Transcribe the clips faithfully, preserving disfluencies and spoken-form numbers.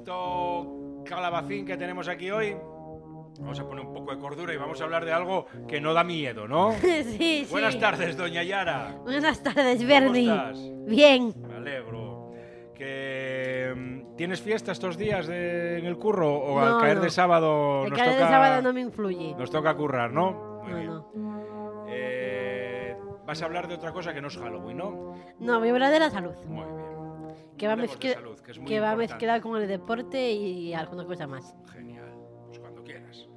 momento calabacín que tenemos aquí hoy. Vamos a poner un poco de cordura y vamos a hablar de algo que no da miedo, ¿no? Sí, sí. Buenas tardes, doña Yara. Buenas tardes, Bernie. ¿Cómo estás? Bien. Me alegro. Que, ¿tienes fiesta estos días de, en el curro o No, al caer no. de sábado El nos caer toca, de sábado no me influye. nos toca currar, ¿no? Muy No, bien. no. Eh, vas a hablar de otra cosa que no es Halloween, ¿no? No, voy a hablar de la salud. Muy bien. Que va, Hablemos de mezcla- salud, que es muy que va importante. mezclada con el deporte y alguna cosa más. Genial. Pues cuando quieras.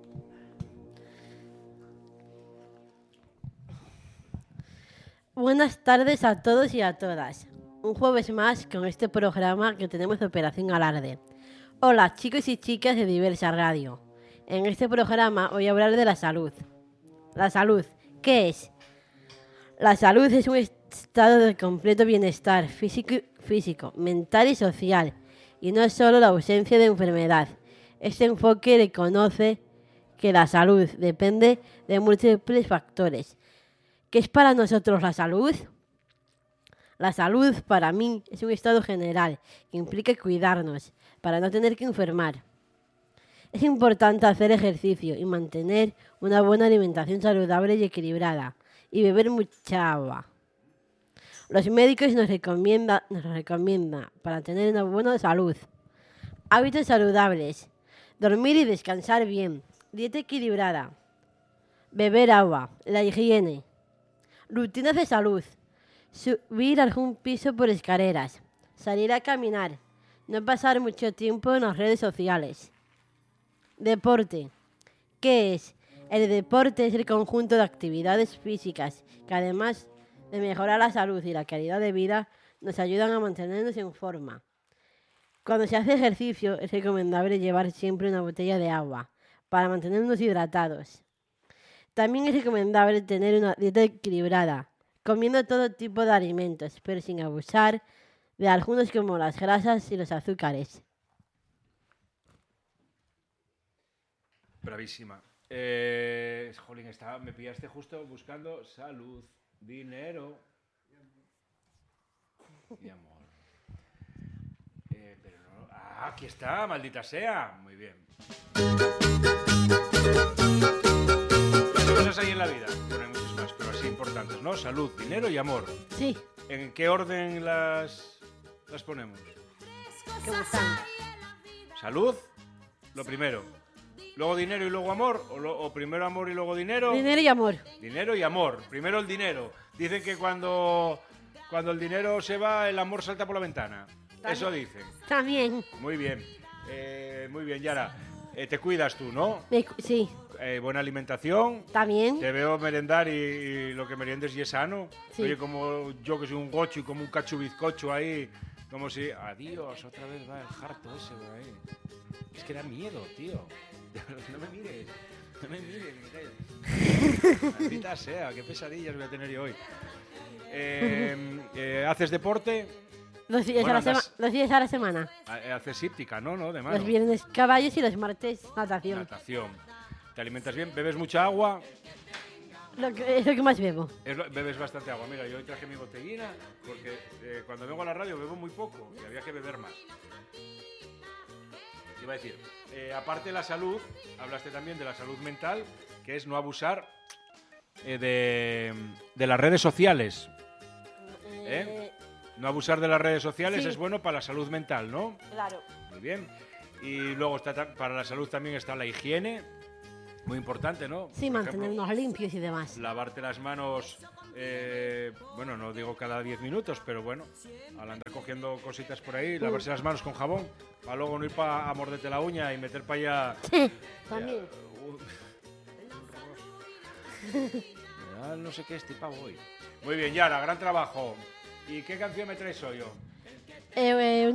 Buenas tardes a todos y a todas. Un jueves más con este programa que tenemos de Operación Alarde. Hola, chicos y chicas de Diversa Radio. En este programa voy a hablar de la salud. La salud, ¿qué es? La salud es un estado de completo bienestar físico, físico, mental y social, y no es solo la ausencia de enfermedad. Este enfoque reconoce que la salud depende de múltiples factores. ¿Qué es para nosotros la salud? La salud para mí es un estado general que implica cuidarnos para no tener que enfermar. Es importante hacer ejercicio y mantener una buena alimentación saludable y equilibrada y beber mucha agua. Los médicos nos recomiendan nos recomienda para tener una buena salud. Hábitos saludables: dormir y descansar bien, dieta equilibrada, beber agua, la higiene. Rutinas de salud: subir a algún piso por escaleras, salir a caminar, no pasar mucho tiempo en las redes sociales. Deporte. ¿Qué es? El deporte es el conjunto de actividades físicas que, además de mejorar la salud y la calidad de vida, nos ayudan a mantenernos en forma. Cuando se hace ejercicio es recomendable llevar siempre una botella de agua para mantenernos hidratados. También es recomendable tener una dieta equilibrada, comiendo todo tipo de alimentos, pero sin abusar de algunos como las grasas y los azúcares. Bravísima. Eh, jolín, estaba, me pillaste justo buscando salud, dinero y amor. Eh, pero no, ah, aquí está, maldita sea. Muy bien. ¿Qué cosas hay en la vida? Bueno, hay muchas más, pero así importantes, ¿no? Salud, dinero y amor. Sí, ¿En qué orden las, las ponemos? que gustan. Salud, lo primero. Luego dinero y luego amor, o, lo, o primero amor y luego dinero. Dinero y amor. Dinero y amor. Primero el dinero. Dicen que cuando, cuando el dinero se va, el amor salta por la ventana. También. Eso dicen. También. Muy bien. Eh, muy bien, Yara. Eh, te cuidas tú, ¿no? Me cu- sí, Eh, buena alimentación. también. Te veo merendar y, y lo que meriendes y es sano. Sí. Oye, como yo que soy un gocho y como un cacho bizcocho ahí. Como si... Adiós, otra vez va el jarto ese por ahí. Es que da miedo, tío. No me mires. No me mires, Miguel. Maldita sea, qué pesadillas voy a tener yo hoy. Eh, eh, ¿Haces deporte? Dos días, Bueno, a la sema- andas- dos días a la semana. Eh, ¿Haces híptica? No, no, de mano. Los viernes caballos y los martes natación. Natación. ¿Te alimentas bien? ¿Bebes mucha agua? Lo que, es lo que más bebo. Es lo- bebes bastante agua. Mira, yo hoy traje mi botellina porque eh, cuando vengo a la radio bebo muy poco y había que beber más. Iba a decir, eh, aparte de la salud, hablaste también de la salud mental, que es no abusar eh, de, de las redes sociales. ¿Eh? No abusar de las redes sociales Sí. es bueno para la salud mental, ¿no? Claro. Muy bien. Y luego está ta- para la salud también está la higiene, muy importante, ¿no? Sí, Por ejemplo, mantenernos limpios y demás. lavarte las manos, eh, bueno, no digo cada diez minutos, pero bueno, al andar cogiendo cositas por ahí, lavarse las manos con jabón, para luego no ir pa a morderte la uña y meter para allá... Sí, también. Ya, no sé qué es, tipo hoy. Muy bien, Yara, gran trabajo. ¿Y qué canción me traes hoy yo? Eh, eh,